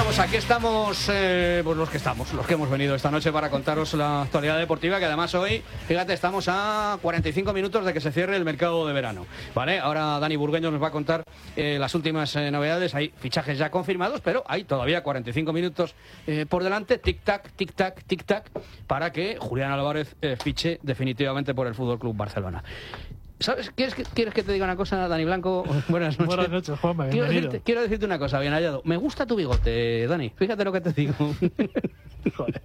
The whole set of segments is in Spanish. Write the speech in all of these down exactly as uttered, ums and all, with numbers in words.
pues aquí estamos, eh, pues los que estamos, los que hemos venido esta noche para contaros la actualidad deportiva, que además hoy, fíjate, estamos a cuarenta y cinco minutos de que se cierre el mercado de verano, ¿vale? Ahora Dani Burgueño nos va a contar eh, las últimas eh, novedades. Hay fichajes ya confirmados, pero hay todavía cuarenta y cinco minutos eh, por delante, tic-tac, tic-tac, tic-tac, para que Julián Álvarez eh, fiche definitivamente por el Fútbol Club Barcelona. ¿Sabes? ¿Quieres que, ¿Quieres que te diga una cosa, Dani Blanco? Buenas noches. Buenas noches, Juanma, quiero bienvenido. decirte, quiero decirte una cosa, bien hallado. Me gusta tu bigote, Dani. Fíjate lo que te digo. Joder.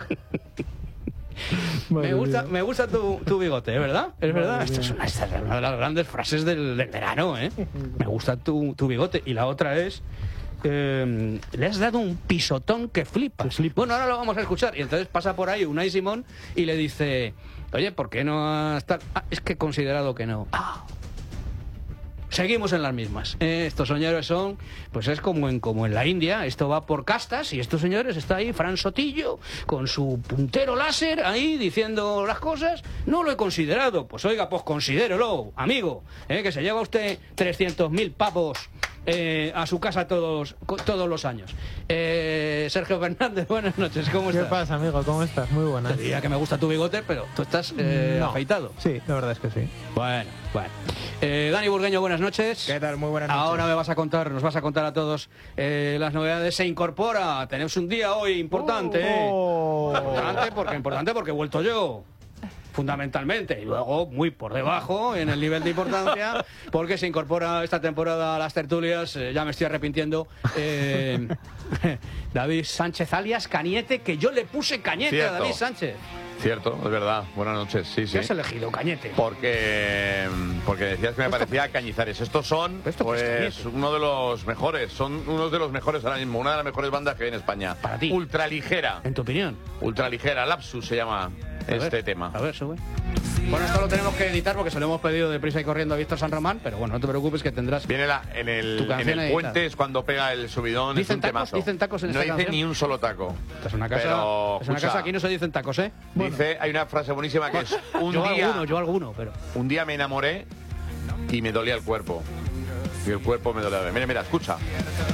me gusta, me gusta tu, tu bigote, ¿es verdad? ¿Es verdad? Madre Esta es, una, esta es una de las grandes frases del, del verano, ¿eh? Me gusta tu, tu bigote. Y la otra es... Eh, le has dado un pisotón que flipas. Que flipas. Bueno, ahora lo vamos a escuchar. Y entonces pasa por ahí Unai Simón y le dice: oye, ¿por qué no has tal? Ah, es que he considerado que no. Ah. Seguimos en las mismas. Eh, estos señores son, pues es como en, como en la India, esto va por castas, y estos señores, está ahí Fran Sotillo con su puntero láser ahí diciendo las cosas. No lo he considerado. Pues oiga, pues considérelo, amigo, eh, que se lleva usted trescientos mil pavos eh, a su casa todos, todos los años. Eh, Sergio Fernández, buenas noches, ¿cómo ¿Qué estás? pasa, amigo? ¿Cómo estás? Muy buenas. Te diría que me gusta tu bigote, pero tú estás eh, No. afeitado. Sí, la verdad es que sí. Bueno, bueno. Eh, Dani Burgueño, buenas noches. ¿Qué tal? Muy buenas noches. Ahora me vas a contar, nos vas a contar a todos eh, las novedades. Se incorpora, tenemos un día hoy importante. Oh. ¿eh? Importante porque, importante porque he vuelto yo. Fundamentalmente, y luego muy por debajo en el nivel de importancia, porque se incorpora esta temporada a las tertulias, eh, ya me estoy arrepintiendo, eh, David Sánchez alias Cañete, que yo le puse Cañete Cierto. a David Sánchez. Cierto, es verdad. Buenas noches, sí, ¿Qué sí. has elegido, Cañete? Porque, porque decías que me parecía Cañizares. Estos son, ¿Esto qué es pues, Cañete? uno de los mejores. Son unos de los mejores ahora mismo. Una de las mejores bandas que hay en España. Para ti. Ultraligera. En tu opinión. Ultraligera. Lapsus se llama A este ver, tema. A ver, sube. Bueno, esto lo tenemos que editar porque se lo hemos pedido deprisa y corriendo a Víctor San Román, pero bueno, no te preocupes que tendrás... Viene la, en el, Tu en canción el editada. puente es cuando pega el subidón. ¿Dicen es un tacos? temazo. ¿Dicen tacos en No esta dice canción? ni un solo taco. Esta es una casa, Pero, es una escucha, casa, aquí no se dicen tacos, ¿eh? Dice, hay una frase buenísima que es un yo día, alguno, yo alguno, pero... un día me enamoré y me dolía el cuerpo. Y el cuerpo me dolía. Mira, mira, escucha.